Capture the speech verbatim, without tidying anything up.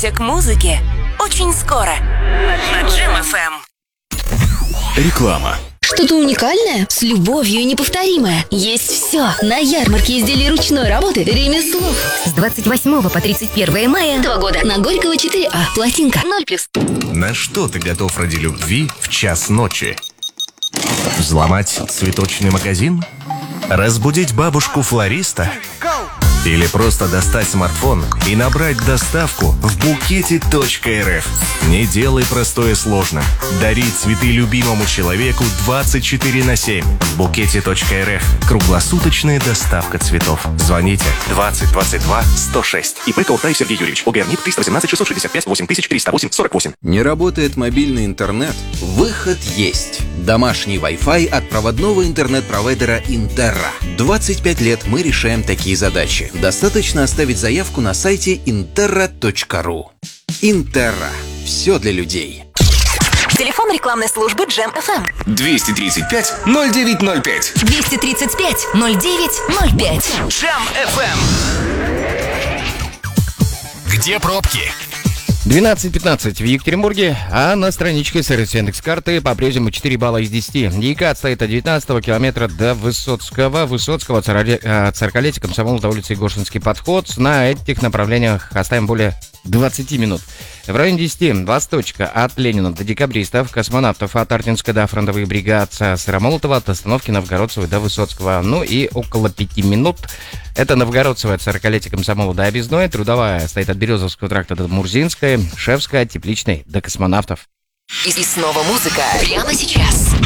Приготовься к музыке очень скоро на Джем эф эм. Реклама. Что-то уникальное, с любовью и неповторимое. Есть все на ярмарке изделий ручной работы «Ремесло». С двадцать восьмого по тридцать первое мая. Два года. На Горького четыре А. Пластинка ноль плюс. На что ты готов ради любви в час ночи? Взломать цветочный магазин? Разбудить бабушку-флориста? Или просто достать смартфон и набрать доставку в букете точка эр эф? Не делай простое сложным. Дари цветы любимому человеку двадцать четыре на семь. В букете точка эр эф. Круглосуточная доставка цветов. Звоните двадцать двадцать два сто шесть. ИП Колтай Сергей Юрьевич. ОГР НИП триста восемнадцать шестьсот шестьдесят пять восемь тысяч триста восемь сорок восемь. Не работает мобильный интернет? Выход есть. Домашний Wi-Fi от проводного интернет-провайдера Интерра. двадцать пять лет мы решаем такие задачи. Достаточно оставить заявку на сайте интерра точка ру. Интерра. Все для людей. Телефон рекламной службы Джем эф эм. двести тридцать пять ноль девять ноль пять. двести тридцать пять ноль девять ноль пять. Джем эф эм. Где пробки? двенадцать пятнадцать в Екатеринбурге, а на страничке сервиса Яндекс.Карты по-прежнему четыре балла из десяти. ЕКА отстоит от девятнадцатого километра до Высоцкого. Высоцкого, Царкалете, Комсомол до улицы Егошинский подход. На этих направлениях оставим более двадцать минут. В районе десяти Восточка от Ленина до Декабристов, Космонавтов от Артинска до Фронтовых бригад, Сыромолотова от остановки Новгородцевой до Высоцкого. Ну и около пяти минут это Новгородцевая от Царкалете, Комсомола до Объездной, Трудовая стоит от Березовского тракта до Мурзинской, Шевская от Тепличной до Космонавтов. И снова музыка прямо сейчас.